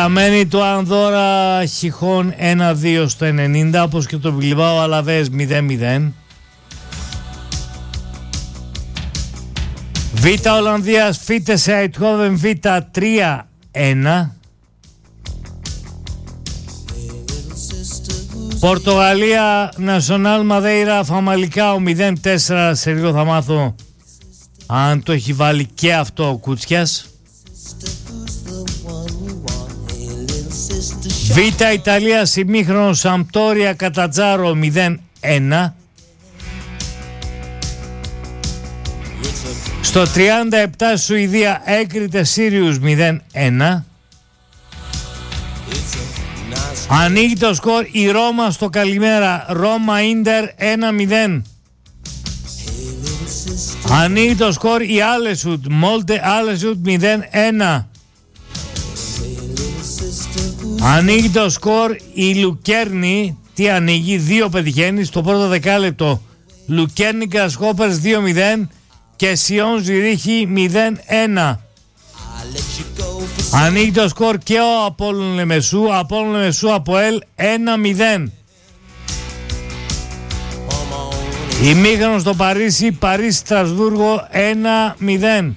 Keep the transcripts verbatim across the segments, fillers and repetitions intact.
Παραμένει το Ανδόρα Χιχών ένα δύο στο ενενήντα, όπως και το Μπιλμπάο Αλαβές μηδέν μηδέν. Β' Ολλανδίας Φίτεσε Αιτχόβεν Β τρία ένα. Πορτογαλία Νασιονάλ Μαδέιρα Φαμαλικάο μηδέν τέσσερα. Σε λίγο θα μάθω αν το έχει βάλει και αυτό ο Κούτσιας. Β' Ιταλία ημίχρονο Σαμπτόρια Κατατζάρο μηδέν ένα. Στο τριάντα επτά Σουηδία Έκριτε Σύριους μηδέν ένα. Ανοίγει το σκορ η Ρώμα στο καλημέρα. Ρώμα Ίντερ ένα μηδέν. Ανοίγει το σκορ η Άλεσουτ Μόλτε Άλεσουτ μηδέν ένα. Ανοίγει το σκορ η Λουκέρνη. Τι ανοίγει? Δύο πετυχαίνει στο πρώτο δεκάλεπτο. Λουκέρνη Γκρασχόπερς δύο μηδέν και Σιόν Ζυρίχη μηδέν ένα. Ανοίγει το σκορ και ο Απόλλων Λεμεσού. Απόλλων Λεμεσού από ελ ένα μηδέν. Ημίχρονο στο Παρίσι, Παρίσι Στρασβούργο ένα μηδέν.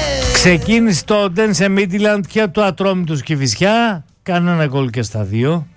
Ξεκίνησε το Ντένσε Μίτιλαντ και το Ατρόμητος Κηφισιά. Κάνανε γκολ και στα δύο.